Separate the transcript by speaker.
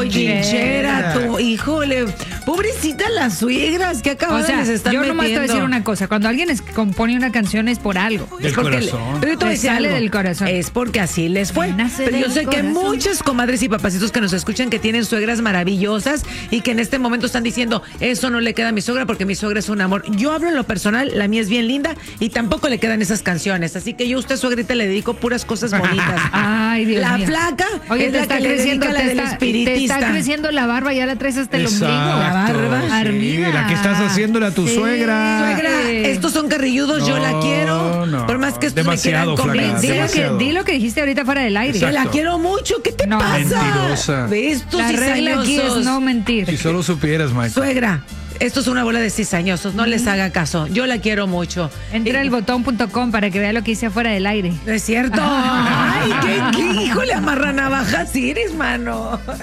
Speaker 1: bochinchera, tú, híjole. Pobrecita las suegras, que acabadas les están
Speaker 2: yo
Speaker 1: metiendo.
Speaker 2: nomás te voy a decir una cosa. Cuando alguien compone una canción es por algo.
Speaker 3: Del corazón.
Speaker 1: Pero yo te voy a decir
Speaker 2: sale
Speaker 1: algo,
Speaker 2: del corazón.
Speaker 1: es porque así les fue.
Speaker 2: Nace
Speaker 1: Pero yo
Speaker 2: del
Speaker 1: sé que hay
Speaker 2: corazón.
Speaker 1: muchas comadres y papacitos que nos escuchan que tienen suegras maravillosas y que en este momento están diciendo, eso no le queda a mi suegra porque mi suegra es un amor. Yo hablo en lo personal, la mía es bien linda y tampoco le quedan esas canciones. Así que yo a usted, suegrita, le dedico puras cosas bonitas.
Speaker 2: Ay, Dios
Speaker 1: La
Speaker 2: mío.
Speaker 1: flaca
Speaker 2: Oye,
Speaker 1: es
Speaker 2: te
Speaker 1: la
Speaker 2: está
Speaker 1: que le
Speaker 2: creciendo,
Speaker 1: dedica la del
Speaker 2: te
Speaker 1: espiritista.
Speaker 2: está creciendo la barba, ya la traes hasta el ombligo.
Speaker 1: La barba.
Speaker 3: Sí,
Speaker 2: Armida.
Speaker 3: la que estás haciéndole a tu suegra.
Speaker 1: Suegra, estos son carrilludos, yo la
Speaker 3: No,
Speaker 1: quiero.
Speaker 3: no.
Speaker 1: Por más que estos
Speaker 3: Demasiado,
Speaker 1: me quieran
Speaker 3: flaca,
Speaker 1: convencer.
Speaker 3: demasiado.
Speaker 2: Di lo que dijiste ahorita fuera del aire.
Speaker 1: Yo la
Speaker 3: Exacto.
Speaker 1: quiero mucho, ¿qué te
Speaker 2: No.
Speaker 1: pasa?
Speaker 3: Mentirosa.
Speaker 1: De estos
Speaker 2: La regla aquí es
Speaker 1: cizañosos.
Speaker 2: no mentir.
Speaker 3: Si solo supieras, Michael.
Speaker 1: Suegra, esto es una bola de cizañosos, no les haga caso. Yo la quiero mucho.
Speaker 2: Entra al botón.com para que vea lo que hice afuera del aire.
Speaker 1: ¿No es cierto? Ay, qué híjole, amarra navajas eres, mano.